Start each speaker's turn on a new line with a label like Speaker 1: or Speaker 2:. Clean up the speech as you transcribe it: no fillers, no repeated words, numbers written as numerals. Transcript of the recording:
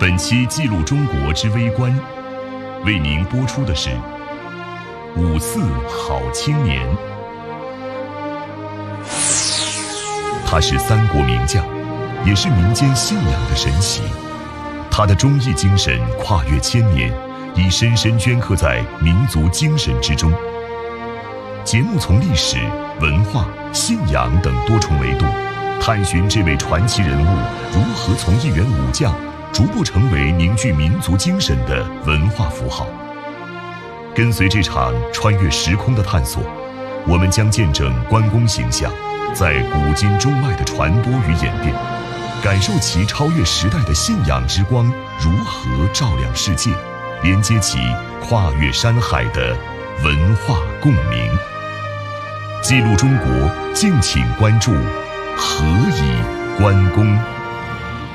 Speaker 1: 本期记录中国之微观，为您播出的是五四好青年。他是三国名将，也是民间信仰的神奇。他的忠义精神跨越千年，已深深镌刻在民族精神之中。节目从历史、文化、信仰等多重维度，探寻这位传奇人物如何从一员武将逐步成为凝聚民族精神的文化符号。跟随这场穿越时空的探索，我们将见证关公形象在古今中外的传播与演变，感受其超越时代的信仰之光如何照亮世界，连接起跨越山海的文化共鸣。记录中国，敬请关注何以关公。